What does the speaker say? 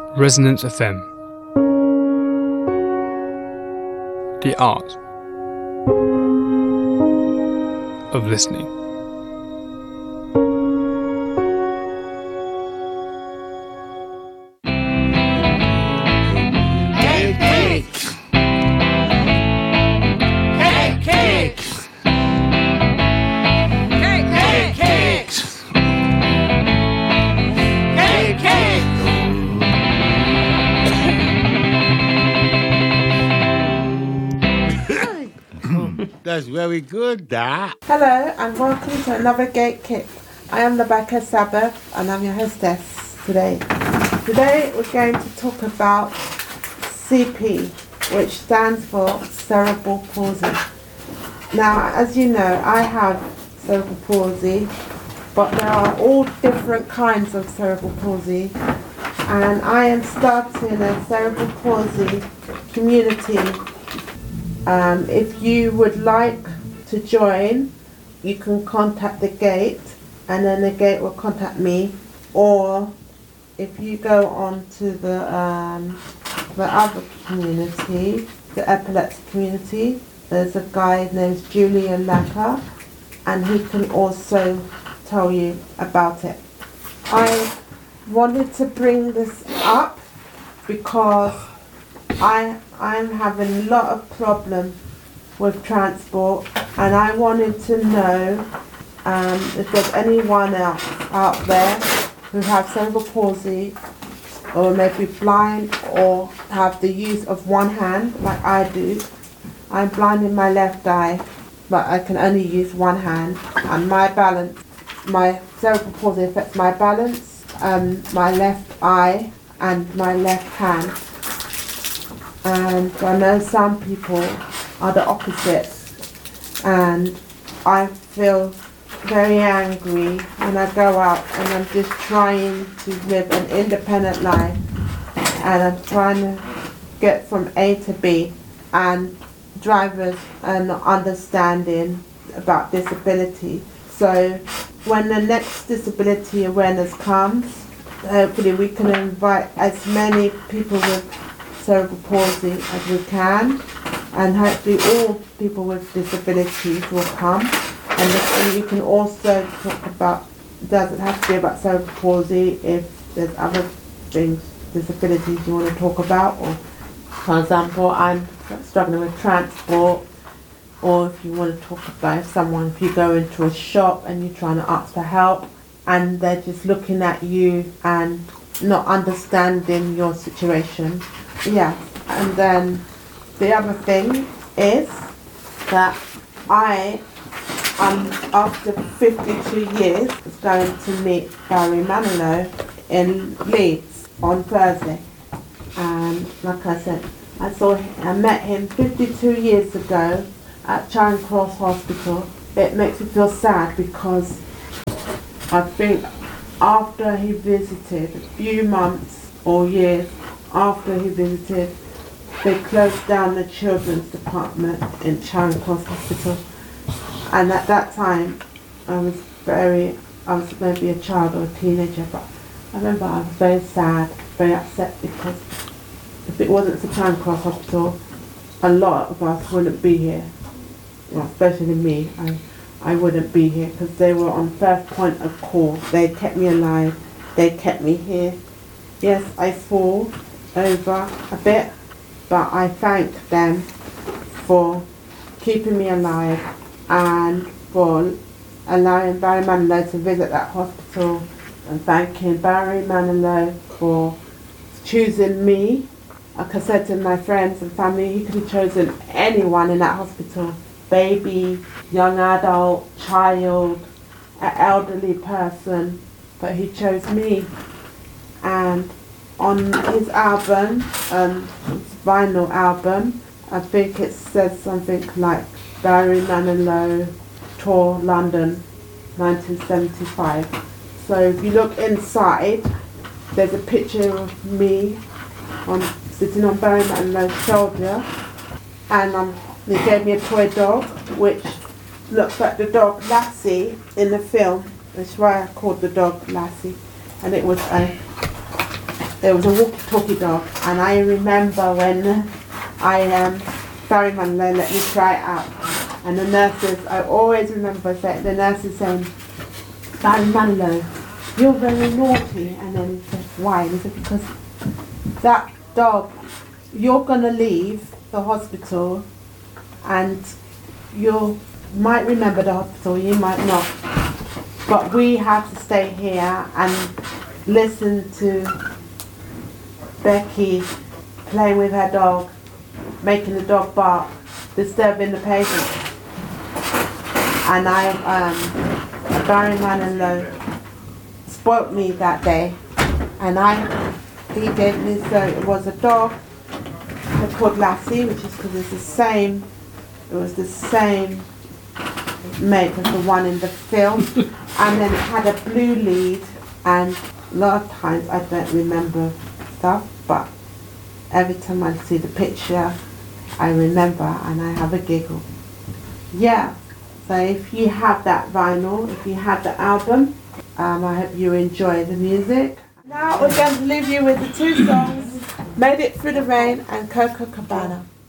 Resonance FM. The art of listening. That's very good, that. Hello and welcome to another Gate Kick. I am Rebecca Sabbath and I'm your hostess today. Today we're going to talk about CP, which stands for cerebral palsy. Now, as you know, I have cerebral palsy, but there are all different kinds of cerebral palsy, and I am starting a cerebral palsy community. If you would like to join, you can contact the Gate, and then the Gate will contact me. Or if you go on to the other community, the epilepsy community, there's a guy named Julian Lacker, and he can also tell you about it. I wanted to bring this up because I'm having a lot of problem with transport, and I wanted to know if there's anyone else out there who have cerebral palsy or maybe blind or have the use of one hand like I do. I'm blind in my left eye, but I can only use one hand, and my cerebral palsy affects my balance, my left eye and my left hand. And I know some people are the opposite, and I feel very angry when I go out and I'm just trying to live an independent life, and I'm trying to get from A to B, and drivers are not understanding about disability. So when the next disability awareness comes, hopefully we can invite as many people with cerebral palsy as we can, and hopefully all people with disabilities will come. And you can also talk about, it doesn't have to be about cerebral palsy if there's other things, disabilities you want to talk about, or for example I'm struggling with transport, or if you want to talk about if you go into a shop and you're trying to ask for help and they're just looking at you and not understanding your situation. Yeah, and then the other thing is that I am, after 52 years, is going to meet Barry Manilow in Leeds on Thursday. And like I said, I met him 52 years ago at Charing Cross Hospital. It makes me feel sad because I think after he visited, a few months or years after he visited, they closed down the children's department in Charing Cross Hospital. And at that time, I was maybe a child or a teenager, but I remember I was very sad, very upset, because if it wasn't for Charing Cross Hospital, a lot of us wouldn't be here. Well, especially me, I wouldn't be here, because they were on first point of call. They kept me alive, they kept me here. Yes, I fall over a bit, but I thank them for keeping me alive and for allowing Barry Manilow to visit that hospital, and thanking Barry Manilow for choosing me. Like I said to my friends and family, he could have chosen anyone in that hospital, baby, young adult, child, an elderly person, but he chose me. And on his album, his vinyl album, I think it says something like Barry Manilow Tour London 1975. So if you look inside, there's a picture of me sitting on Barry Manilow's shoulder, and they gave me a toy dog which looks like the dog Lassie in the film. That's why I called the dog Lassie. And it was a there was a walkie-talkie dog, and I remember when Barry Manilow let me try it out, and the nurses, I always remember the nurses saying, Barry Manilow, you're very naughty. And then he said, why? And he said, because that dog, you're going to leave the hospital and you might remember the hospital, you might not, but we have to stay here and listen to Becky playing with her dog, making the dog bark, disturbing the patient. And Barry Manilow spoilt me that day, and he gave me, so it was a dog called Lassie, which is because it was the same make as the one in the film, and then it had a blue lead, and a lot of times I don't remember stuff, but every time I see the picture I remember and I have a giggle. Yeah, so if you have that vinyl, if you have the album, I hope you enjoy the music. Now we're going to leave you with the two songs, Made It Through the Rain and Coco Cabana.